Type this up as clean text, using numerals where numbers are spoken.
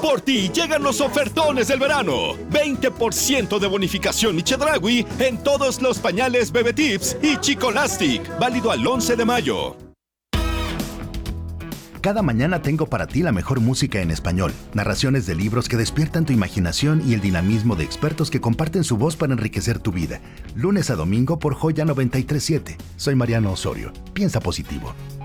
Por ti llegan los ofertones del verano. 20% de bonificación y Chedraui en todos los pañales Bebe Tips y Chicolastic. Válido al 11 de mayo. Cada mañana tengo para ti la mejor música en español, narraciones de libros que despiertan tu imaginación y el dinamismo de expertos que comparten su voz para enriquecer tu vida. Lunes a domingo por Joya 93.7. Soy Mariano Osorio. Piensa positivo.